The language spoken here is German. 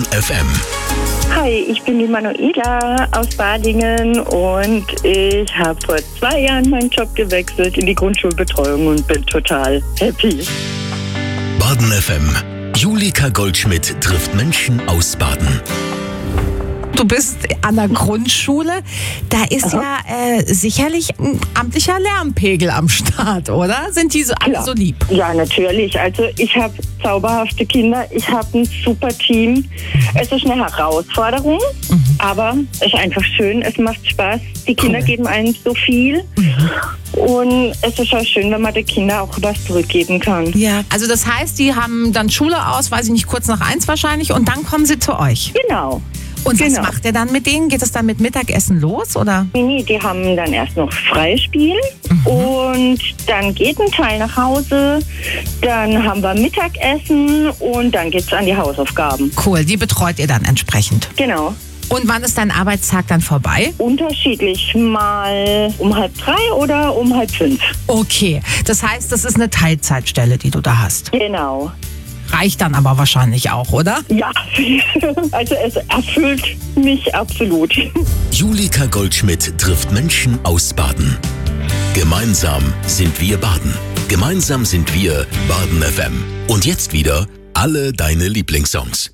Baden FM. Hi, ich bin die Manuela aus Badingen und ich habe vor 2 Jahren meinen Job gewechselt in die Grundschulbetreuung und bin total happy. Baden FM. Julika Goldschmidt trifft Menschen aus Baden. Du bist an der Grundschule. Da ist ja sicherlich ein amtlicher Lärmpegel am Start, oder? Sind die alle so lieb? Ja, natürlich. Also ich habe zauberhafte Kinder. Ich habe ein super Team. Es ist eine Herausforderung, aber es ist einfach schön. Es macht Spaß. Die Kinder geben einem so viel. Und es ist auch schön, wenn man den Kindern auch was zurückgeben kann. Ja. Also das heißt, die haben dann Schule aus, weiß ich nicht, kurz nach 1 wahrscheinlich, und dann kommen sie zu euch. Genau. Und was macht ihr dann mit denen? Geht es dann mit Mittagessen los, oder? Nee, die haben dann erst noch Freispiel und dann geht ein Teil nach Hause, dann haben wir Mittagessen und dann geht's an die Hausaufgaben. Cool, die betreut ihr dann entsprechend. Genau. Und wann ist dein Arbeitstag dann vorbei? Unterschiedlich, mal um 2:30 oder um 4:30. Okay, das heißt, das ist eine Teilzeitstelle, die du da hast. Genau. Reicht dann aber wahrscheinlich auch, oder? Ja, also es erfüllt mich absolut. Julika Goldschmidt trifft Menschen aus Baden. Gemeinsam sind wir Baden. Gemeinsam sind wir Baden FM. Und jetzt wieder alle deine Lieblingssongs.